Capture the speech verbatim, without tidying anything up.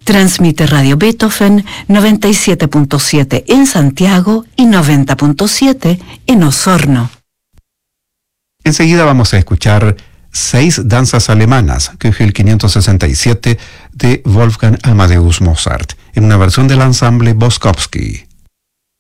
Transmite Radio Beethoven noventa y siete punto siete en Santiago y noventa punto siete en Osorno. Enseguida vamos a escuchar Seis danzas alemanas, Köchel quinientos sesenta y siete, de Wolfgang Amadeus Mozart, en una versión del ensamble Boskowski.